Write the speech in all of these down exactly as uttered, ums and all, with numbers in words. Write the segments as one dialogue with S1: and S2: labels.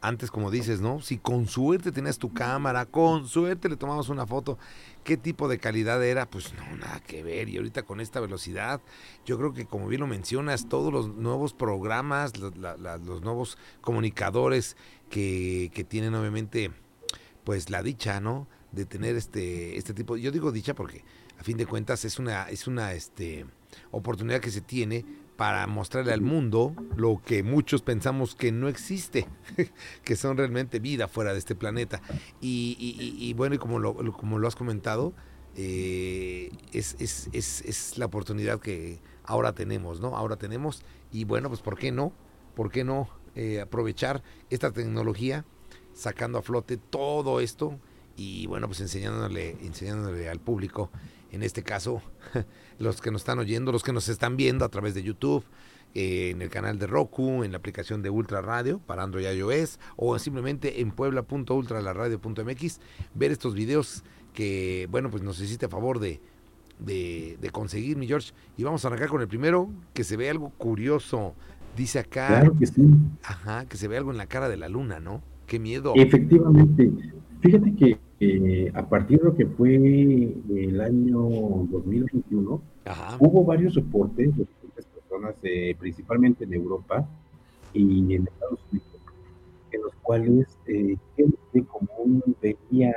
S1: antes, como dices, ¿no? Si con suerte tenías tu cámara, con suerte le tomabas una foto, ¿qué tipo de calidad era? Pues no, nada que ver. Y ahorita con esta velocidad, yo creo que como bien lo mencionas, todos los nuevos programas, los, la, la, los nuevos comunicadores que, que tienen obviamente, pues la dicha, ¿no? De tener este, este tipo, yo digo dicha porque a fin de cuentas es una, es una este, oportunidad que se tiene para mostrarle al mundo lo que muchos pensamos que no existe, que son realmente vida fuera de este planeta. Y, y, y, y bueno, y como lo, como lo has comentado, eh, es, es, es, es la oportunidad que ahora tenemos, ¿no? Ahora tenemos, y bueno, pues ¿por qué no? ¿Por qué no eh, aprovechar esta tecnología, sacando a flote todo esto y bueno, pues enseñándole, enseñándole al público, en este caso, los que nos están oyendo, los que nos están viendo a través de YouTube, eh, en el canal de Roku, en la aplicación de Ultra Radio para Android y iOS, o simplemente en puebla punto ultra la radio punto m x, ver estos videos que, bueno, pues nos hiciste a favor de, de, de conseguir, mi George. Y vamos a arrancar con el primero, que se ve algo curioso. Dice acá,
S2: Claro que sí.
S1: ajá, que se ve algo en la cara de la luna, ¿no? ¡Qué miedo!
S2: Efectivamente. Fíjate que eh, a partir de lo que fue el año dos mil veintiuno,
S1: Ajá.
S2: hubo varios reportes de diferentes personas, eh, principalmente en Europa y en Estados Unidos, en los cuales eh, gente común veía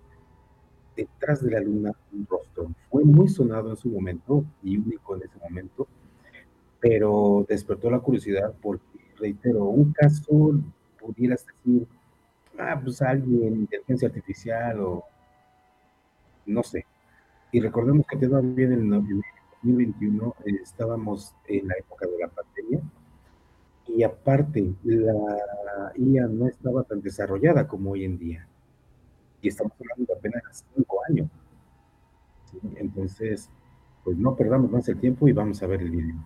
S2: detrás de la luna un rostro. Fue muy sonado en su momento y único en ese momento, pero despertó la curiosidad porque, reitero, un caso pudieras decir, ah, pues alguien, inteligencia artificial o no sé. Y recordemos que todavía en el, en el dos mil veintiuno eh, estábamos en la época de la pandemia y aparte la I A no estaba tan desarrollada como hoy en día. Y estamos hablando de apenas cinco años. ¿Sí? Entonces, pues no perdamos más el tiempo y vamos a ver el video.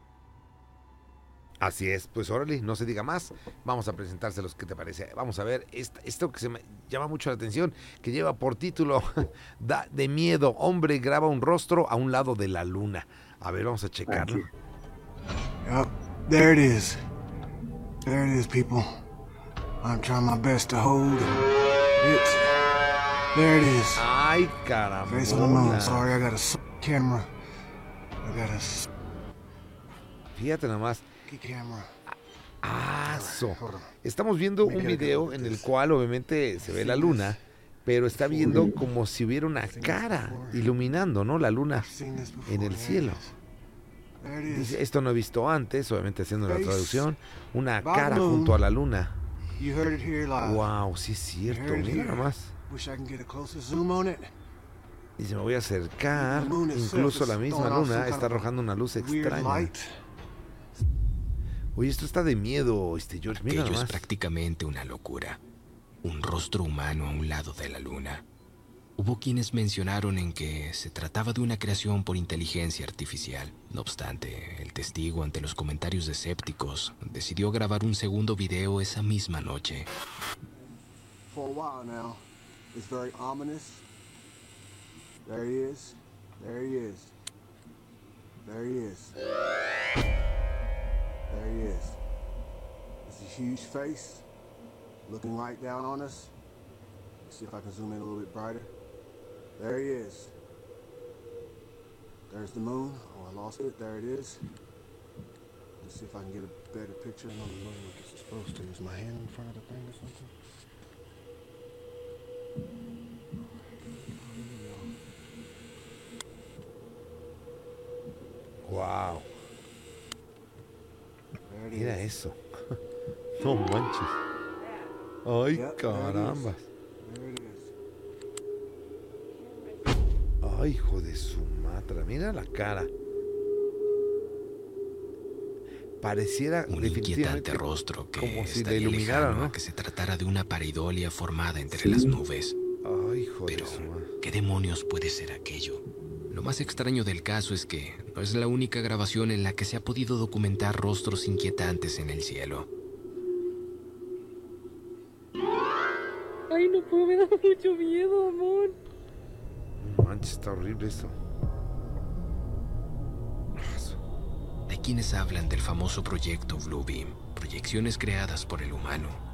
S1: Así es, pues órale, no se diga más, vamos a presentárselos, ¿qué te parece? Vamos a ver esta, esto que se me llama mucho la atención, que lleva por título, da de miedo, hombre graba un rostro a un lado de la luna. A ver, vamos a checarlo.
S3: Yep, there it is. There it is, people. I'm trying my best to hold it. There it is.
S1: Ay, caramba.
S3: Face on the moon. Sorry, I got a camera. I got a
S1: Fíjate nomás. Ah, so. Estamos viendo un video en el cual obviamente se ve la luna, pero está viendo como si hubiera una cara iluminando, ¿no? La luna en el cielo. Dice, esto no he visto antes, obviamente haciendo la traducción. Una cara junto a la luna. Wow, sí es cierto, mira nomás. Dice, me voy a acercar. Incluso la misma luna está arrojando una luz extraña. Oye, esto está de miedo, este George. Mira
S4: Aquello
S1: nomás.
S4: Es prácticamente una locura. Un rostro humano a un lado de la luna. Hubo quienes mencionaron en que se trataba de una creación por inteligencia artificial. No obstante, el testigo, ante los comentarios escépticos, decidió grabar un segundo video esa misma noche.
S3: For a while now, it's very ominous. There he is. There he is. There he is. There he is. It's a huge face, looking right down on us. Let's see if I can zoom in a little bit brighter. There he is. There's the moon. Oh, I lost it. There it is. Let's see if I can get a better picture. No, the moon gets supposed to. Is my hand in front of the thing or something?
S1: Wow. Mira eso. No manches. Ay, caramba. Ay, hijo de su madre. Mira la cara. Pareciera
S4: un inquietante rostro que
S1: como si
S4: estaría
S1: le iluminara,
S4: lejano,
S1: ¿no?
S4: a que se tratara de una pareidolia formada entre
S1: Sí.
S4: las nubes.
S1: Ay, hijo
S4: Pero,
S1: de su madre.
S4: ¿qué demonios puede ser aquello? Lo más extraño del caso es que no es la única grabación en la que se ha podido documentar rostros inquietantes en el cielo.
S5: Ay, no puedo, me da mucho miedo, amor.
S1: No manches, está horrible esto.
S4: Hay quienes hablan del famoso proyecto Bluebeam, proyecciones creadas por el humano,